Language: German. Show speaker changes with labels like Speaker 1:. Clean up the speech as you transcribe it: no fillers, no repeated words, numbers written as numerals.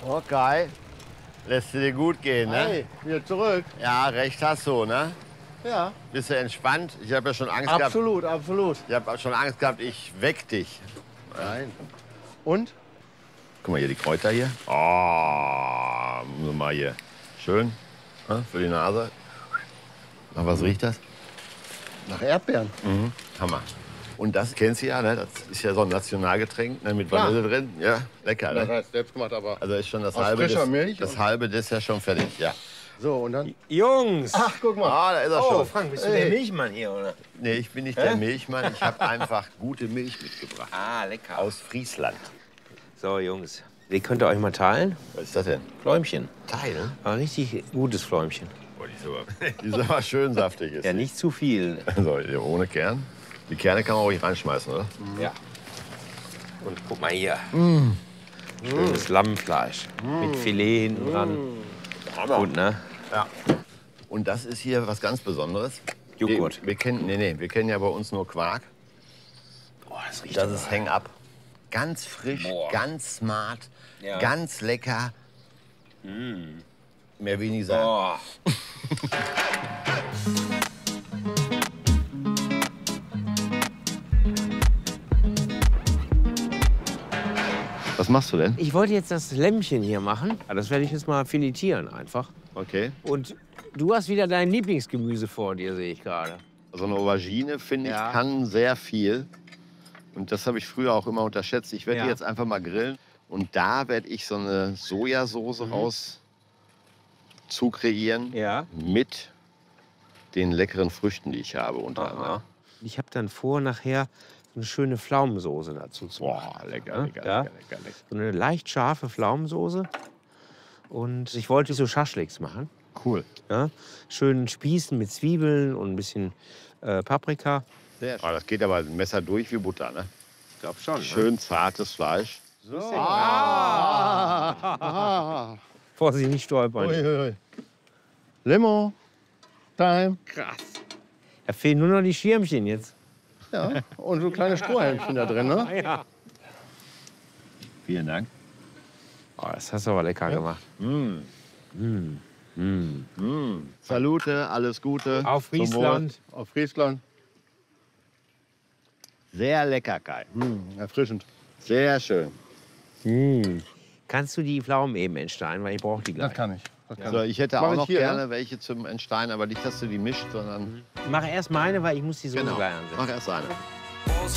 Speaker 1: Okay. Lässt dir gut gehen, ne?
Speaker 2: Hey, wieder zurück.
Speaker 1: Ja, recht hast du, ne?
Speaker 2: Ja,
Speaker 1: Bist du entspannt? Ich habe ja schon Angst gehabt.
Speaker 2: absolut, absolut.
Speaker 1: Ich habe schon Angst gehabt, ich weck dich.
Speaker 2: Nein. Und?
Speaker 1: Guck mal hier, die Kräuter hier. Oh, mal hier. Schön. Für die Nase. Nach was riecht das?
Speaker 2: Nach Erdbeeren.
Speaker 1: Hammer. Und das kennst du ja, ne? Das ist ja so ein Nationalgetränk, ne? Mit
Speaker 2: Klar.
Speaker 1: Vanille drin. Ja, lecker,
Speaker 2: Das
Speaker 1: ne?
Speaker 2: heißt selbst gemacht, aber.
Speaker 1: Also ist schon das
Speaker 2: Aus
Speaker 1: halbe.
Speaker 2: frischer Milch
Speaker 1: Das
Speaker 2: und-
Speaker 1: halbe Dessert schon fertig, ja.
Speaker 2: So, und dann.
Speaker 3: Jungs!
Speaker 2: Ach, guck mal.
Speaker 1: Ah, da ist er
Speaker 3: Oh,
Speaker 1: schon.
Speaker 3: Frank, bist du der Milchmann hier, oder?
Speaker 1: Nee, ich bin nicht der Milchmann. Ich habe einfach gute Milch mitgebracht.
Speaker 3: Ah, lecker.
Speaker 1: Aus Friesland.
Speaker 3: So, Jungs, die könnt ihr euch mal teilen?
Speaker 1: Was ist das denn?
Speaker 3: Fläumchen.
Speaker 1: Teilen?
Speaker 3: Ein richtig gutes Fläumchen.
Speaker 1: Oh, die ist aber schön saftig. Ist
Speaker 3: Ja,
Speaker 1: die.
Speaker 3: nicht zu viel.
Speaker 1: So, hier ohne Kern. Die Kerne kann man ruhig reinschmeißen, oder?
Speaker 3: Ja. Und guck mal hier. Schönes Lammfleisch. Mit Filet hinten dran. Gut, ne?
Speaker 1: Ja. Und das ist hier was ganz Besonderes.
Speaker 3: Joghurt.
Speaker 1: Wir kennen, wir kennen ja bei uns nur Quark.
Speaker 3: Boah, das riecht
Speaker 1: Das
Speaker 3: aber.
Speaker 1: ist Hang-Up. Ganz frisch,
Speaker 3: Boah.
Speaker 1: ganz smart,
Speaker 3: Ja.
Speaker 1: ganz lecker. Mehr will ich nicht sagen.
Speaker 3: Boah.
Speaker 1: Was machst du denn?
Speaker 3: Ich wollte jetzt das Lämmchen hier machen. Das werde ich jetzt mal filetieren einfach.
Speaker 1: Okay.
Speaker 3: Und du hast wieder dein Lieblingsgemüse vor dir, sehe ich gerade.
Speaker 1: So eine Aubergine, finde ich,
Speaker 3: Ja.
Speaker 1: kann sehr viel. Und das habe ich früher auch immer unterschätzt. Ich werde
Speaker 3: Ja.
Speaker 1: die jetzt einfach mal grillen. Und da werde ich so eine Sojasauce raus zu kreieren.
Speaker 3: Ja.
Speaker 1: Mit den leckeren Früchten, die ich habe unter anderem.
Speaker 3: Ich habe dann vor, nachher eine schöne Pflaumensoße dazu zu machen.
Speaker 1: Boah, lecker,
Speaker 3: Ja?
Speaker 1: lecker,
Speaker 3: Ja.
Speaker 1: lecker, lecker, lecker.
Speaker 3: So eine leicht scharfe Pflaumensoße. Und ich wollte so Schaschliks machen.
Speaker 1: Cool.
Speaker 3: Ja? Schön spießen mit Zwiebeln und ein bisschen Paprika.
Speaker 1: Sehr schön. Das geht aber ein Messer durch wie Butter, ne?
Speaker 3: Ich glaube schon.
Speaker 1: Schön zartes Fleisch.
Speaker 3: Vorsicht, nicht stolpern.
Speaker 2: Uiuiui. Limo. Time.
Speaker 3: Krass. Da fehlen nur noch die Schirmchen jetzt.
Speaker 2: Ja. Und so kleine Strohhalmchen da drin, ne?
Speaker 3: Ja.
Speaker 1: Vielen Dank.
Speaker 3: Oh, das hast du aber lecker gemacht.
Speaker 1: Salute, alles Gute.
Speaker 3: Auf
Speaker 1: Zum Wohl.
Speaker 3: Friesland.
Speaker 2: Auf Friesland.
Speaker 1: Sehr lecker, Kai.
Speaker 2: Erfrischend.
Speaker 1: Sehr schön.
Speaker 3: Kannst du die Pflaumen eben entsteinen, weil ich brauche die gleich.
Speaker 2: Das kann ich. Das kann
Speaker 1: So, ich hätte
Speaker 2: Mach
Speaker 1: auch
Speaker 2: ich
Speaker 1: noch
Speaker 2: hier,
Speaker 1: gerne welche zum Entsteinen, aber nicht, dass du die mischt, sondern
Speaker 3: Mach erst meine, weil ich muss die Soße
Speaker 1: genau.
Speaker 3: gleich ansetzen.
Speaker 1: Mach erst eine.